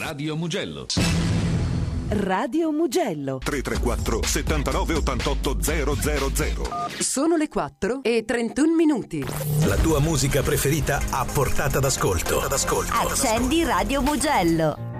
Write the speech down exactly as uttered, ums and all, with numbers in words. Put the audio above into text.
Radio Mugello. Radio Mugello. tre tre quattro settantanove ottantotto zero zero zero. Sono le quattro e trentuno minuti. La tua musica preferita a portata d'ascolto. D'ascolto. Accendi Radio Mugello.